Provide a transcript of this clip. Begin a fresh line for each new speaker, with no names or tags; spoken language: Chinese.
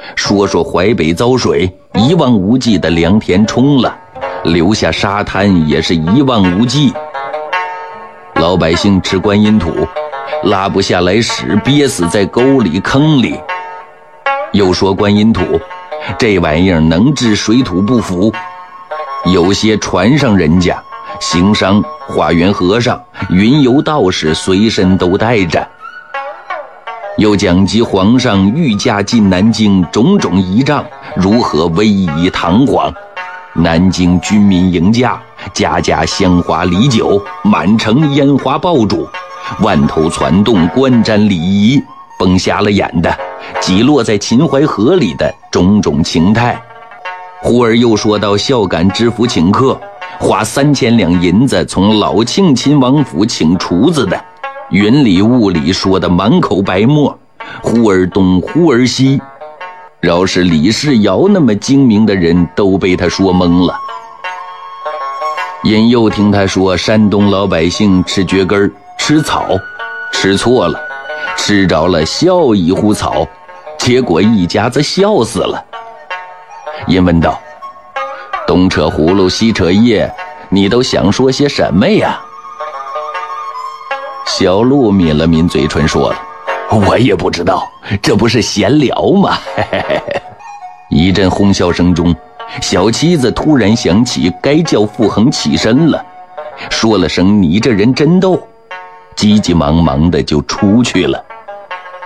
说淮北遭水，一望无际的良田冲了，留下沙滩也是一望无际。老百姓吃观音土，拉不下来屎，憋死在沟里坑里。又说观音土这玩意儿能治水土不服，有些船上人家、行商、化缘和尚、云游道士随身都带着。又讲及皇上御驾进南京种种仪仗如何威仪堂皇，南京军民迎驾，家家香花礼酒，满城烟花爆竹，万头攒动，观瞻礼仪，崩瞎了眼的挤落在秦淮河里的种种情态。忽而又说到孝感知府请客，花3000两银子从老庆亲王府请厨子的，云里雾里说的满口白沫，忽而东忽而西，饶是李世尧那么精明的人都被他说懵了。因又听他说山东老百姓吃蕨根吃草，吃错了，吃着了孝一壶草，结果一家子笑死了。因问道：东扯葫芦西扯叶，你都想说些什么呀？小鹿抿了抿嘴唇说了：我也不知道，这不是闲聊吗？一阵哄笑声中，小妻子突然想起该叫傅恒起身了，说了声你这人真逗，急急忙忙的就出去了。